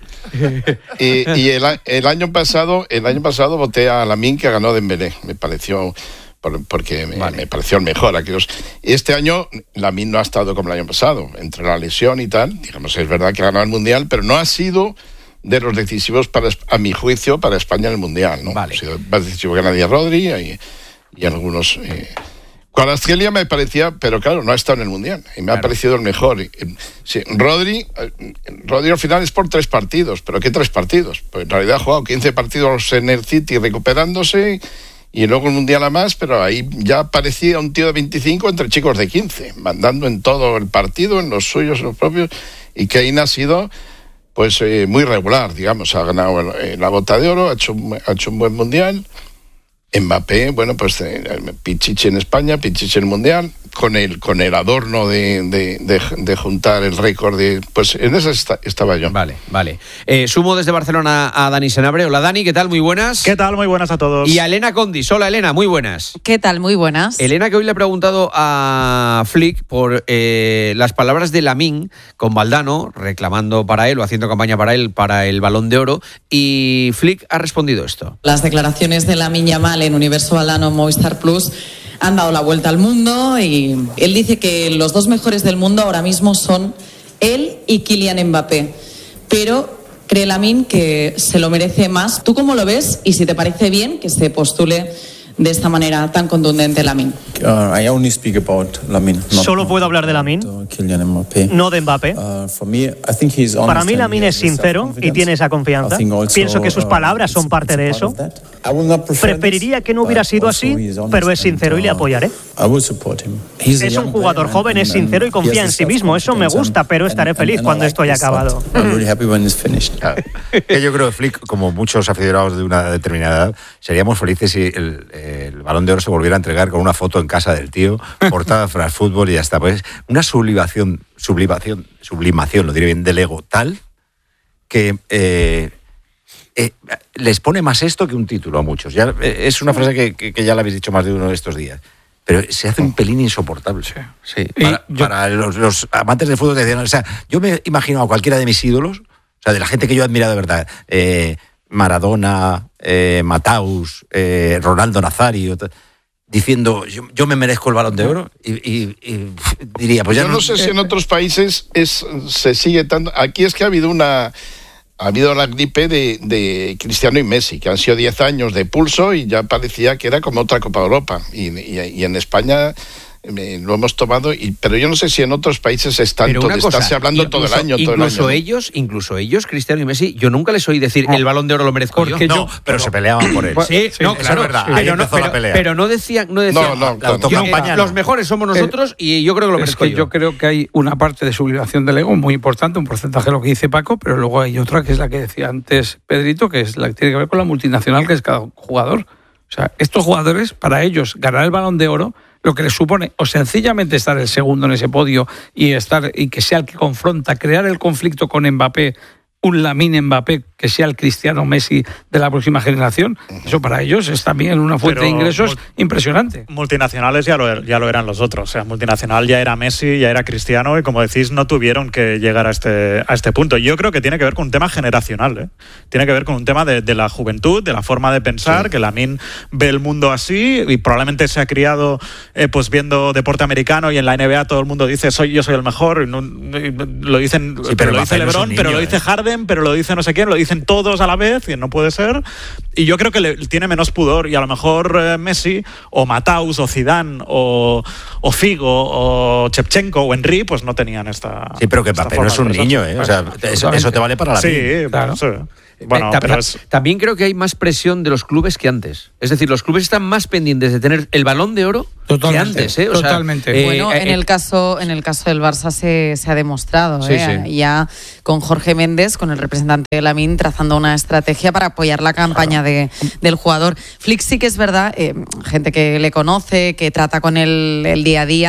Y, y el, el año pasado, el año pasado voté a Lamine, que ganó Dembélé, me pareció, por, porque me, vale. me pareció el mejor. Aquellos. Este año Lamine no ha estado como el año pasado, entre la lesión y tal, digamos, es verdad que ha ganado el Mundial, pero no ha sido de los decisivos, para, a mi juicio, para España en el Mundial, ¿no? Vale. Ha sido más decisivo que Nadia Rodri y, y algunos... Eh, Kvaratskhelia me parecía, pero claro, no ha estado en el Mundial y me claro. ha parecido el mejor. Sí, Rodri, Rodri al final es por tres partidos, pero ¿qué tres partidos? Pues en realidad ha jugado quince partidos en el City recuperándose y luego el Mundial a más, pero ahí ya parecía un tío de veinticinco entre chicos de quince, mandando en todo el partido, en los suyos, en los propios, y Kane ha sido... pues eh, muy regular, digamos, ha ganado eh, la Bota de Oro, ha hecho, ha hecho un buen Mundial. Mbappé, bueno, pues eh, Pichichi en España, Pichichi en el Mundial, con el, con el adorno de, de, de, de juntar el récord de... Pues en esa esta, estaba yo. Vale, vale. Eh, sumo desde Barcelona a Dani Senabre. Hola Dani, ¿qué tal? Muy buenas. ¿Qué tal? Muy buenas a todos. Y a Elena Condis. Hola Elena, muy buenas. ¿Qué tal? Muy buenas. Elena, que hoy le he preguntado a Flick por eh, las palabras de Lamine con Valdano, reclamando para él o haciendo campaña para él para el Balón de Oro, y Flick ha respondido esto. Las declaraciones de Lamine Yamal en Universo Valdano Movistar Plus han dado la vuelta al mundo y él dice que los dos mejores del mundo ahora mismo son él y Kylian Mbappé, pero cree Lamine que se lo merece más. ¿Tú cómo lo ves y si te parece bien que se postule de esta manera tan contundente Lamine? Uh, I only speak about Lamine. Solo puedo hablar de Lamine, no de Mbappé. Uh, for me, I think he's Para mí Lamine es sincero y tiene esa confianza. Pienso que sus palabras son parte de eso. Preferiría que no hubiera sido así, pero es sincero y le apoyaré. Es un jugador joven, es sincero y confía en sí mismo. Eso me gusta, pero estaré feliz cuando esto haya acabado. Que yo creo que Flick, como muchos aficionados de una determinada edad, seríamos felices si el, el Balón de Oro se volviera a entregar con una foto en casa del tío, portada de France Football y ya está. Pues una sublimación, sublimación, sublimación, lo diré bien, del ego tal que eh, eh, les pone más esto que un título a muchos. Ya, eh, es una frase que, que, que ya la habéis dicho más de uno de estos días. Pero se hace un pelín insoportable. Sí, sí. Para, yo, para los, los amantes del fútbol, decían, o sea, yo me he imaginado a cualquiera de mis ídolos, o sea, de la gente que yo he admirado de verdad, eh, Maradona, eh, Mataus, eh, Ronaldo Nazario, diciendo, yo, yo me merezco el Balón de Oro, y, y, y diría, pues ya yo no, no sé eh, si en otros países es, se sigue tanto. Aquí es que ha habido una... Ha habido la gripe de, de Cristiano y Messi, que han sido diez años de pulso y ya parecía que era como otra Copa de Europa. Y, y, y en España eh, lo hemos tomado, y, pero yo no sé si en otros países es tanto de estarse hablando incluso, todo el año. Todo incluso el año. ellos, incluso ellos, Cristiano y Messi, yo nunca les oí decir, el Balón de Oro lo merezco yo. No, yo. pero, pero se peleaban por él. Sí, sí, no, claro, es verdad. Sí, pero, no, pero, pero no decían, no decían no, no, claro, yo, eh, los mejores somos nosotros el, y yo creo que lo merezco es que yo. Yo creo que hay una parte de sublimación del ego muy importante, un porcentaje de lo que dice Paco, pero luego hay otra que es la que decía antes Pedrito, que es la que tiene que ver con la multinacional que es cada jugador. O sea, estos jugadores, para ellos, ganar el Balón de Oro, lo que les supone o sencillamente estar el segundo en ese podio y estar y que sea el que confronta, crear el conflicto con Mbappé, un Lamine Mbappé que sea el Cristiano Messi de la próxima generación, eso para ellos es también una fuente Pero, de ingresos mul- impresionante. Multinacionales ya lo, ya lo eran los otros, o sea, multinacional ya era Messi, ya era Cristiano y como decís no tuvieron que llegar a este, a este punto. Yo creo que tiene que ver con un tema generacional, ¿eh? Tiene que ver con un tema de, de la juventud, de la forma de pensar, sí. Que Lamine ve el mundo así y probablemente se ha criado eh, pues viendo deporte americano y en la N B A todo el mundo dice soy yo soy el mejor, y no, y lo dicen, sí, pero, pero lo dice LeBron, no pero lo dice eh. Harden, pero lo dice no sé quién, lo dicen todos a la vez y no puede ser. Y yo creo que le, tiene menos pudor y a lo mejor eh, Messi o Mataus o Zidane o, o Figo o Shevchenko o Henry pues no tenían esta. Sí, pero que Mbappé no es un niño, ¿eh? O sea, eso, eso te vale para la vida. Sí, claro. Sí. Bueno, eh, pero es... También creo que hay más presión de los clubes que antes. Es decir, los clubes están más pendientes de tener el Balón de Oro totalmente, que antes. ¿eh? O totalmente. Sea, eh, bueno, eh, en el caso en el caso del Barça se, se ha demostrado. Sí, ¿eh? sí. Ya con Jorge Méndez, con el representante de Lamine, trazando una estrategia para apoyar la campaña de, del jugador. Flick sí que es verdad, eh, gente que le conoce, que trata con él el día a día,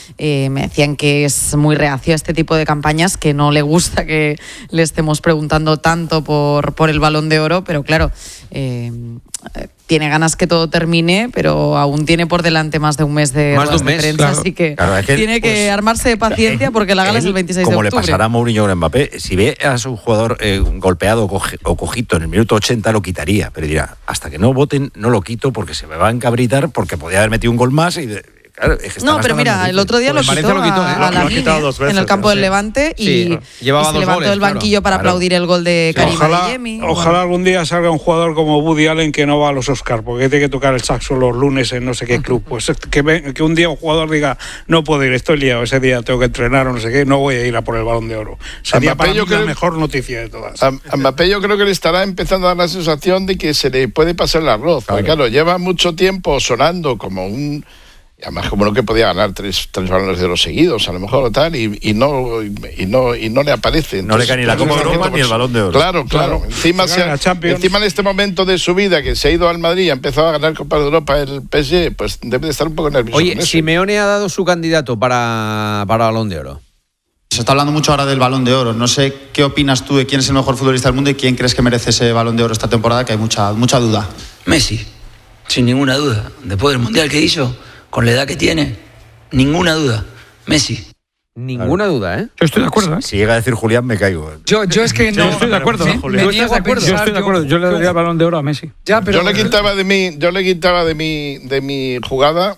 eh, me decían que es muy reacio a este tipo de campañas, que no le gusta que le estemos preguntando tanto por, por el Balón de Oro, pero claro, eh, tiene ganas que todo termine, pero aún tiene por delante más de un mes de más de, un de mes, prensa, claro. así que, claro, es que tiene que pues, armarse de paciencia porque la gala es el veintiséis de octubre. Como le pasará a Mourinho con Mbappé, si ve a su jugador eh, golpeado o, coge, o cojito en el minuto ochenta lo quitaría, pero dirá, hasta que no voten no lo quito porque se me va a encabritar porque podía haber metido un gol más y... De, Claro, es que no, pero mira, el otro día lo quitó, lo quitó, ¿eh? a, a la línea, en el campo del Levante y, sí, llevaba y se dos levantó goles, del banquillo claro, para claro. aplaudir el gol de Karim Ojalá, Adeyemi. ojalá bueno. algún día salga un jugador como Woody Allen que no va a los Oscars porque tiene que tocar el saxo los lunes en no sé qué club. Pues que, ve, que un día un jugador diga, no puedo ir, estoy liado, ese día tengo que entrenar o no sé qué, no voy a ir a por el Balón de Oro. Sería para mí la mejor noticia de todas. A, a Mbappé yo creo que le estará empezando a dar la sensación de que se le puede pasar el arroz. Claro. Porque claro, lleva mucho tiempo sonando como un... Además, como no que podía ganar tres, tres balones de oro seguidos, a lo mejor o tal, y, y no y no y no le aparece. Entonces, no le cae ni la Copa de Europa ni el Balón de Oro. Claro, claro. claro. Encima, se ha, encima en este momento de su vida que se ha ido al Madrid y ha empezado a ganar Copa de Europa el P S G, pues debe de estar un poco nervioso. Oye, Simeone ha dado su candidato para, para Balón de Oro. Se está hablando mucho ahora del Balón de Oro. No sé qué opinas tú de quién es el mejor futbolista del mundo y quién crees que merece ese Balón de Oro esta temporada, que hay mucha, mucha duda. Messi, sin ninguna duda. Después del Mundial que hizo, con la edad que tiene... Ninguna duda, Messi. Ninguna claro. duda, ¿eh? Yo estoy de acuerdo, ¿eh? Si llega a decir Julián, me caigo. Yo, yo es que no. Yo estoy de acuerdo. Me, me ¿Tú estás de acuerdo? Yo estoy de acuerdo. Yo le daría el Balón de Oro a Messi. Ya, pero yo le quitaba de mi, yo le quitaba de mi, de mi jugada,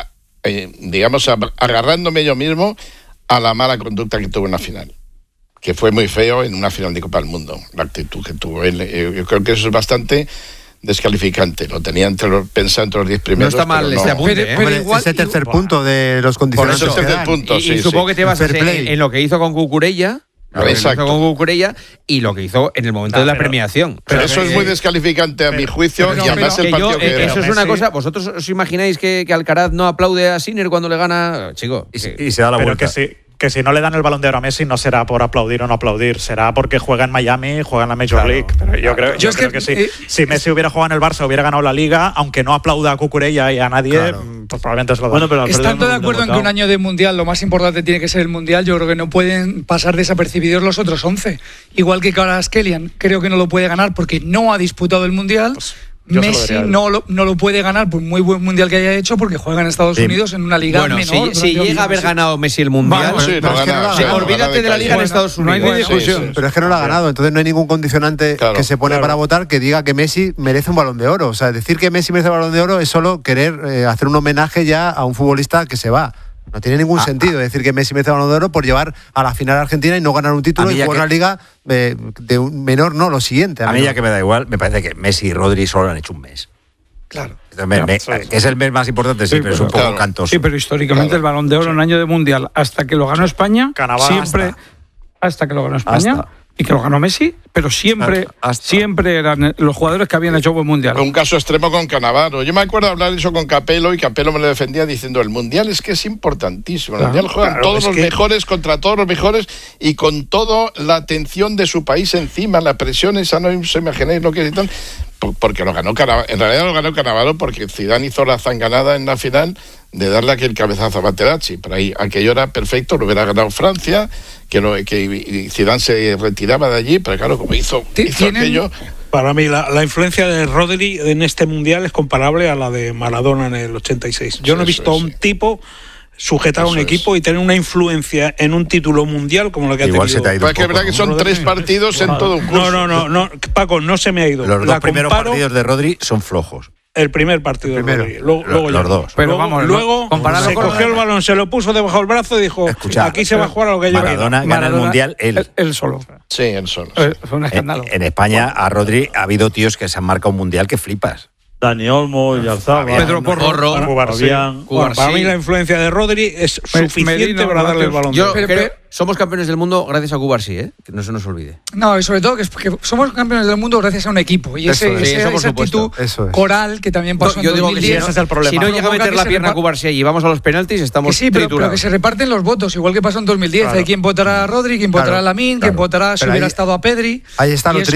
eh, digamos, agarrándome yo mismo a la mala conducta que tuvo en la final, que fue muy feo en una final de Copa del Mundo. La actitud que tuvo él, eh, yo creo que eso es bastante descalificante. Lo tenía entre los, pensado entre los diez primeros. No está mal ese no. apunte, pero, ¿eh? pero igual, ese tercer igual. punto de los condicionantes. Por eso es tercer punto, y, sí, y supongo sí. que te vas a hacer en, en lo que hizo con Cucurella. Lo que hizo con Cucurella y lo que hizo en el momento no, de la pero, premiación. Pero, pero eso es muy descalificante a mi juicio pero, y además pero, el partido yo, que eh, era. Eso es una cosa. ¿Vosotros os imagináis que, que Alcaraz no aplaude a Sinner cuando le gana? Chico. Y, que, y se da la pero vuelta. Que sí. Que si no le dan el Balón de Oro a Messi no será por aplaudir o no aplaudir, será porque juega en Miami, juega en la Major claro, League. Pero yo creo, yo yo creo que, que sí. Eh, si Messi hubiera jugado en el Barça, hubiera ganado la Liga, aunque no aplauda a Cucurella y a nadie, claro. pues probablemente se lo dan. Bueno, pero estando de acuerdo en que un año de Mundial, lo más importante tiene que ser el Mundial, yo creo que no pueden pasar desapercibidos los otros once. Igual que Kvaratskhelia, creo que no lo puede ganar porque no ha disputado el Mundial. Pues, Messi no lo, no lo puede ganar por muy buen mundial que haya hecho porque juega en Estados sí. Unidos en una liga bueno, menor. Si, si llega a haber ganado Messi el mundial, bueno, sí, no es gana, no sí, olvídate de, de la liga bueno, en Estados Unidos. No hay ni discusión. Sí, sí, sí. Pero es que no lo ha ganado, entonces no hay ningún condicionante claro, que se pone claro. para votar que diga que Messi merece un Balón de Oro. O sea, decir que Messi merece un Balón de Oro es solo querer eh, hacer un homenaje ya a un futbolista que se va. No tiene ningún ah, sentido ah. decir que Messi merece el Balón de Oro por llevar a la final a Argentina y no ganar un título y jugar una liga eh, de un menor, no, lo siguiente. A, a mí ya que me da igual, me parece que Messi y Rodri solo han hecho un mes. Claro. Me, me, es el mes más importante, sí, sí pero es un poco claro. cantoso. Sí, pero históricamente claro. el Balón de Oro sí. en año de Mundial, hasta que lo ganó España, Canadá, siempre, hasta. hasta que lo ganó España, hasta. y que lo ganó Messi, pero siempre, hasta. siempre eran los jugadores que habían hecho buen Mundial. Un caso extremo con Cannavaro. Yo me acuerdo hablar eso con Capello y Capello me lo defendía diciendo, el Mundial es que es importantísimo. El claro. Mundial juegan claro, todos los que... mejores contra todos los mejores y con toda la atención de su país encima, la presión esa, no os imagináis lo que es y tal. Porque lo ganó Cannavaro, en realidad lo ganó Cannavaro porque Zidane hizo la zanganada en la final de darle aquel cabezazo a Materazzi, pero ahí aquello era perfecto, lo hubiera ganado Francia, que, lo, que Zidane se retiraba de allí, pero claro, como hizo, hizo aquello... Para mí la, la influencia de Rodri en este Mundial es comparable a la de Maradona en el ochenta y seis. Yo no he visto a un tipo sujetar Eso un equipo es. y tener una influencia en un título mundial como lo que Igual ha tenido. Se te ha ido es que es verdad que son tres partidos en todo un curso. No, no, no, no, Paco, no se me ha ido. Los la dos primeros comparo, partidos de Rodri son flojos. El primer partido el primero. de Rodri. Luego, luego los ya. dos. Pero luego, vamos, luego se cogió la... el balón, se lo puso debajo del brazo y dijo, Escucha, aquí se va a jugar a lo que yo quiero. Maradona gana el Mundial él. Él solo. Sí, él solo. Sí. Fue un escándalo. En, en España a Rodri ha habido tíos que se han marcado un Mundial que flipas. Dani Olmo, Yarzaba, Pedro Porro, Cubarsí. Bueno, para mí la influencia de Rodri es suficiente Medina, para darle el balón. Yo creo, somos campeones del mundo gracias a Cubarsí, ¿eh? Que no se nos olvide. No, y sobre todo que, es que somos campeones del mundo gracias a un equipo. Y ese, es. ese, sí, esa actitud es. coral que también pasó no, yo en dos mil diez. Digo que si, ese es el problema. Si no llega a meter la pierna a Cubarsí y vamos a los penaltis, estamos que sí, pero, triturados. pero que se reparten los votos, igual que pasó en dos mil diez. Claro. Hay quien votará a Rodri, quien votará claro, a Lamine, claro. quien votará si hubiera ahí, estado a Pedri. Ahí está lo triste.